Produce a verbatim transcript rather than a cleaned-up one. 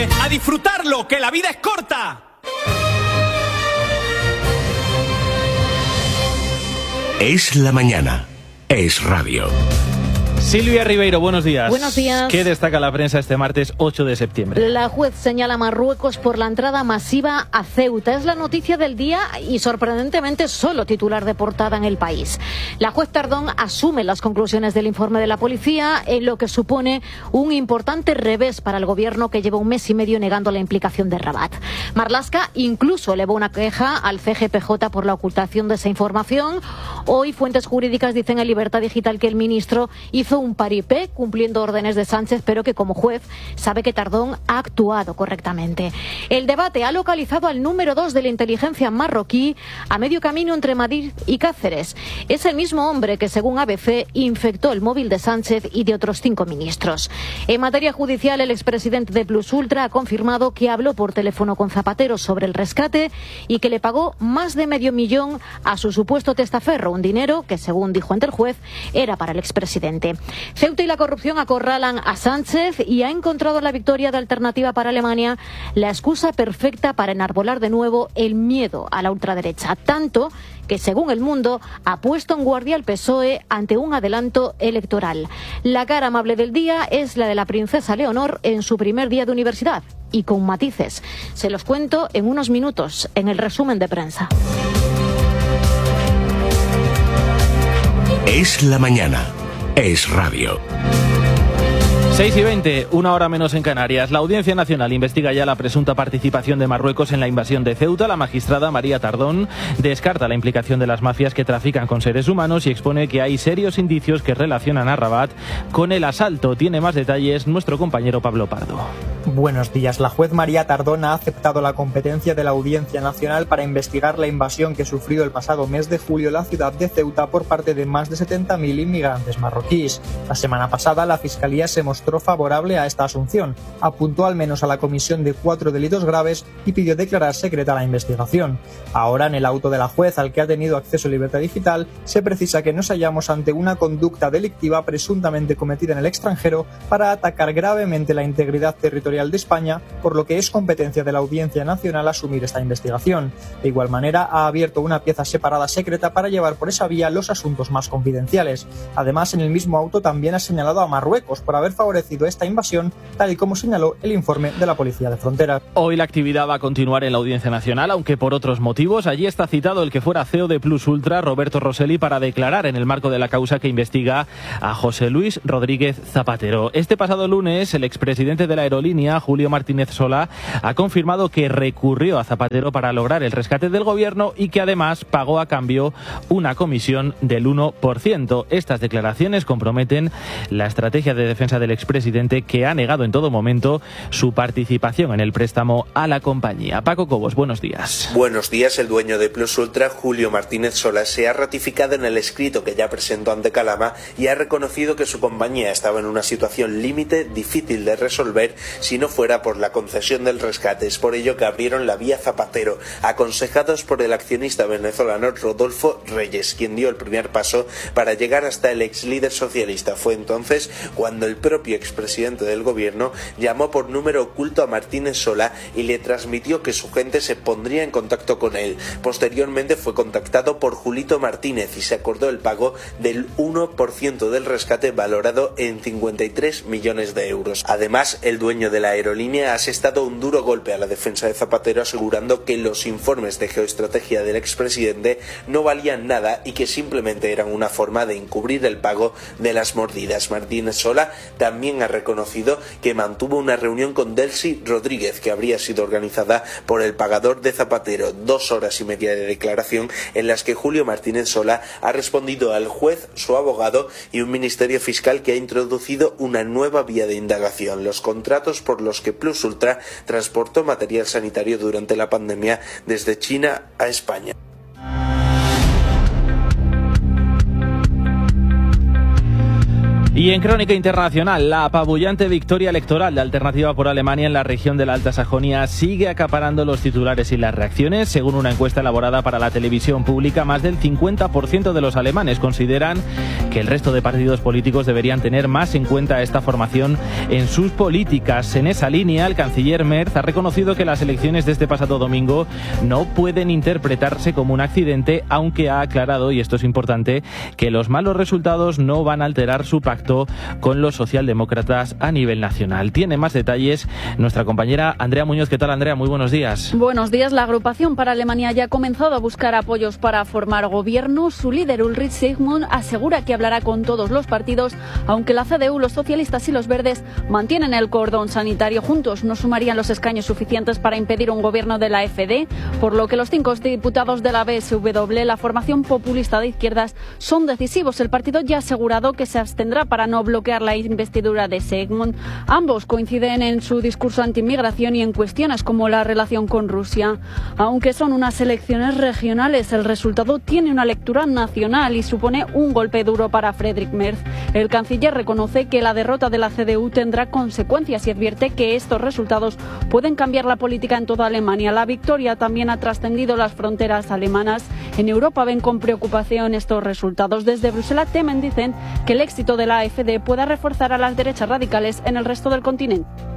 Hombre, a disfrutarlo, que la vida es corta. Es la mañana. Es radio. Silvia Ribeiro, buenos días. Buenos días. ¿Qué destaca la prensa este martes ocho de septiembre? La juez señala a Marruecos por la entrada masiva a Ceuta. Es la noticia del día y sorprendentemente solo titular de portada en El País. La juez Tardón asume las conclusiones del informe de la policía, en lo que supone un importante revés para el gobierno que lleva un mes y medio negando la implicación de Rabat. Marlaska incluso elevó una queja al C G P J por la ocultación de esa información. Hoy fuentes jurídicas dicen en Libertad Digital que el ministro hizo un paripé cumpliendo órdenes de Sánchez, pero que como juez sabe que Tardón ha actuado correctamente. El debate ha localizado al número dos de la inteligencia marroquí a medio camino entre Madrid y Cáceres. Es el mismo hombre que, según A B C, infectó el móvil de Sánchez y de otros cinco ministros. En materia judicial, el expresidente de Plus Ultra ha confirmado que habló por teléfono con Zapatero sobre el rescate y que le pagó más de medio millón a su supuesto testaferro, un dinero que, según dijo ante el juez, era para el expresidente. Ceuta y la corrupción acorralan a Sánchez y ha encontrado en la victoria de Alternativa para Alemania la excusa perfecta para enarbolar de nuevo el miedo a la ultraderecha, tanto que, según El Mundo, ha puesto en guardia al P S O E ante un adelanto electoral. La cara amable del día es la de la princesa Leonor en su primer día de universidad, y con matices. Se los cuento en unos minutos, en el resumen de prensa. Es la mañana. Es radio. seis y veinte, una hora menos en Canarias. La Audiencia Nacional investiga ya la presunta participación de Marruecos en la invasión de Ceuta. La magistrada María Tardón descarta la implicación de las mafias que trafican con seres humanos y expone que hay serios indicios que relacionan a Rabat con el asalto. Tiene más detalles nuestro compañero Pablo Pardo. Buenos días. La juez María Tardón ha aceptado la competencia de la Audiencia Nacional para investigar la invasión que sufrió el pasado mes de julio la ciudad de Ceuta por parte de más de setenta mil inmigrantes marroquíes. La semana pasada la Fiscalía se mostró favorable a esta asunción, apuntó al menos a la comisión de cuatro delitos graves y pidió declarar secreta la investigación. Ahora, en el auto de la juez, al que ha tenido acceso Libertad Digital, se precisa que nos hallamos ante una conducta delictiva presuntamente cometida en el extranjero para atacar gravemente la integridad territorial de España, por lo que es competencia de la Audiencia Nacional asumir esta investigación. De igual manera, ha abierto una pieza separada secreta para llevar por esa vía los asuntos más confidenciales. Además, en el mismo auto también ha señalado a Marruecos por haber favorecido esta invasión, tal y como señaló el informe de la Policía de Fronteras. Hoy la actividad va a continuar en la Audiencia Nacional, aunque por otros motivos. Allí está citado el que fuera C E O de Plus Ultra, Roberto Rosselli, para declarar en el marco de la causa que investiga a José Luis Rodríguez Zapatero. Este pasado lunes, el expresidente de la aerolínea, Julio Martínez Solá, ha confirmado que recurrió a Zapatero para lograr el rescate del gobierno y que además pagó a cambio una comisión del uno por ciento. Estas declaraciones comprometen la estrategia de defensa del expresidente, que ha negado en todo momento su participación en el préstamo a la compañía. Paco Cobos, buenos días. Buenos días. El dueño de Plus Ultra, Julio Martínez Solá, se ha ratificado en el escrito que ya presentó ante Calama y ha reconocido que su compañía estaba en una situación límite difícil de resolver si no fuera por la concesión del rescate. Es por ello que abrieron la vía Zapatero, aconsejados por el accionista venezolano Rodolfo Reyes, quien dio el primer paso para llegar hasta el ex líder socialista. Fue entonces cuando el propio expresidente del gobierno llamó por número oculto a Martínez Solá y le transmitió que su gente se pondría en contacto con él. Posteriormente fue contactado por Julito Martínez y se acordó el pago del uno por ciento del rescate, valorado en cincuenta y tres millones de euros. Además, el dueño de la aerolínea ha asestado un duro golpe a la defensa de Zapatero, asegurando que los informes de geoestrategia del expresidente no valían nada y que simplemente eran una forma de encubrir el pago de las mordidas. Martínez Solá también ha reconocido que mantuvo una reunión con Delcy Rodríguez, que habría sido organizada por el pagador de Zapatero. Dos horas y media de declaración en las que Julio Martínez Solá ha respondido al juez, su abogado y un ministerio fiscal que ha introducido una nueva vía de indagación: los contratos por los que Plus Ultra transportó material sanitario durante la pandemia desde China a España. Y Y en crónica internacional, la apabullante victoria electoral de Alternativa por Alemania en la región de la Alta Sajonia sigue acaparando los titulares y las reacciones. Según una encuesta elaborada para la televisión pública, más del cincuenta por ciento de los alemanes consideran que el resto de partidos políticos deberían tener más en cuenta esta formación en sus políticas. En esa línea, el canciller Merz ha reconocido que las elecciones de este pasado domingo no pueden interpretarse como un accidente, aunque ha aclarado, y esto es importante, que los malos resultados no van a alterar su pacto con los socialdemócratas a nivel nacional. Tiene más detalles nuestra compañera Andrea Muñoz. ¿Qué tal, Andrea? Muy buenos días. Buenos días. La agrupación para Alemania ya ha comenzado a buscar apoyos para formar gobierno. Su líder, Ulrich Sigmund, asegura que hablará con todos los partidos, aunque la C D U, los socialistas y los verdes mantienen el cordón sanitario. Juntos no sumarían los escaños suficientes para impedir un gobierno de la F D, por lo que los cinco diputados de la B S W, la formación populista de izquierdas, son decisivos. El partido ya ha asegurado que se abstendrá para no bloquear la investidura de Sigmund. Ambos coinciden en su discurso anti-inmigración y en cuestiones como la relación con Rusia. Aunque son unas elecciones regionales, el resultado tiene una lectura nacional y supone un golpe duro para Friedrich Merz. El canciller reconoce que la derrota de la C D U tendrá consecuencias y advierte que estos resultados pueden cambiar la política en toda Alemania. La victoria también ha trascendido las fronteras alemanas. En Europa ven con preocupación estos resultados. Desde Bruselas temen, dicen, que el éxito de la A F D pueda reforzar a las derechas radicales en el resto del continente.